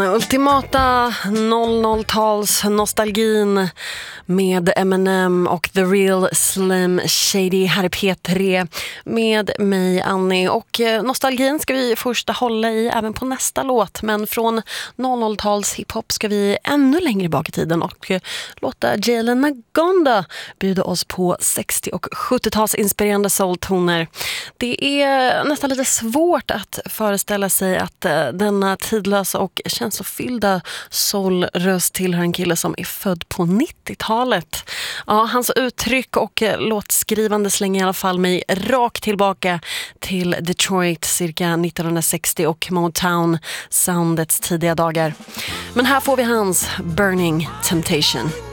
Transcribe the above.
Den ultimata 00-tals nostalgin med Eminem och The Real Slim Shady här i P3 med mig Annie, och nostalgin ska vi först hålla i även på nästa låt, men från 00-tals hiphop ska vi ännu längre bak i tiden och låta Jalen Naganda bjuda oss på 60- och 70-tals inspirerande soultoner. Det är nästan lite svårt att föreställa sig att denna tidlösa och känslofyllda soulröst tillhör en kille som är född på 90-talet. Ja, hans uttryck och låtskrivande slänger i alla fall mig rakt tillbaka till Detroit cirka 1960 och Motown-soundets tidiga dagar. Men här får vi hans Burning Temptation.